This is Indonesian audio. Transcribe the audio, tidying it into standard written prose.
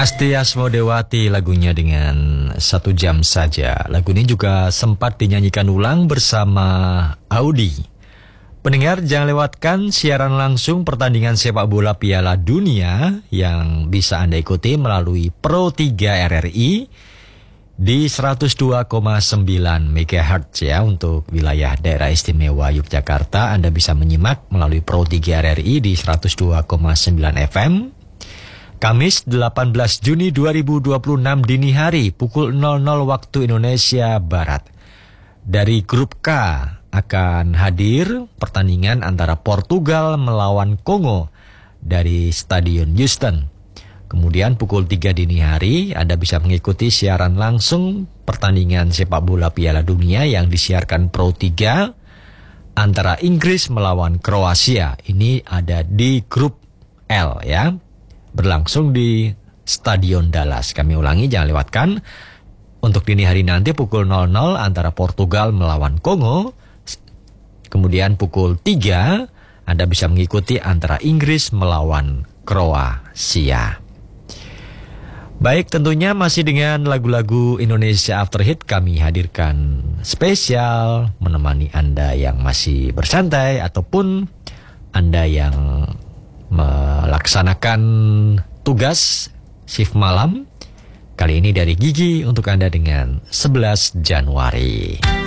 Asti Asmodewati lagunya dengan 1 jam saja. Lagu ini juga sempat dinyanyikan ulang bersama Audi. Pendengar, jangan lewatkan siaran langsung pertandingan sepak bola Piala Dunia yang bisa Anda ikuti melalui Pro 3 RRI di 102,9 MHz ya. Untuk wilayah daerah istimewa Yogyakarta, Anda bisa menyimak melalui Pro 3 RRI di 102,9 FM. Kamis 18 Juni 2026 dini hari pukul 00 waktu Indonesia Barat. Dari grup K akan hadir pertandingan antara Portugal melawan Kongo dari Stadion Houston. Kemudian pukul 3 dini hari Anda bisa mengikuti siaran langsung pertandingan sepak bola Piala Dunia yang disiarkan Pro 3 antara Inggris melawan Kroasia. Ini ada di grup L ya. Berlangsung di Stadion Dallas. Kami ulangi, jangan lewatkan. Untuk dini hari nanti pukul 00 antara Portugal melawan Kongo. Kemudian pukul 3 Anda bisa mengikuti antara Inggris melawan Kroasia. Baik, tentunya masih dengan lagu-lagu Indonesia After Hit kami hadirkan spesial menemani Anda yang masih bersantai ataupun Anda yang melaksanakan tugas shift malam. Kali ini dari Gigi untuk Anda dengan 11 Januari.